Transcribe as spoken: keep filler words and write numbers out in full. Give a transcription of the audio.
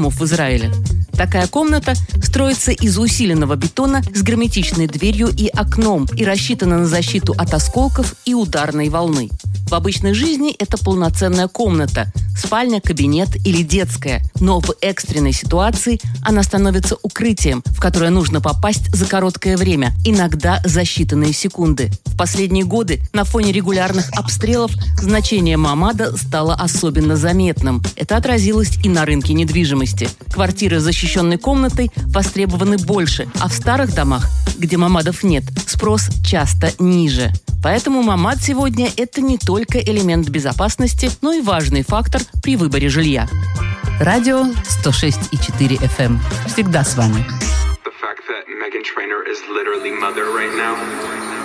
домов в Израиле. Такая комната строится из усиленного бетона с герметичной дверью и окном и рассчитана на защиту от осколков и ударной волны. В обычной жизни это полноценная комната – спальня, кабинет или детская. Но в экстренной ситуации она становится укрытием, в которое нужно попасть за короткое время, иногда за считанные секунды. В последние годы на фоне регулярных обстрелов значение мамада стало особенно заметным. Это отразилось и на рынке недвижимости. Квартиры с защищенной комнатой востребованы больше, а в старых домах, где мамадов нет, спрос часто ниже. Поэтому мамад сегодня – это не только элемент безопасности, но и важный фактор при выборе жилья. Радио сто шесть и четыре эф эм. Всегда с вами. The fact that Meghan Trainor is literally mother right now.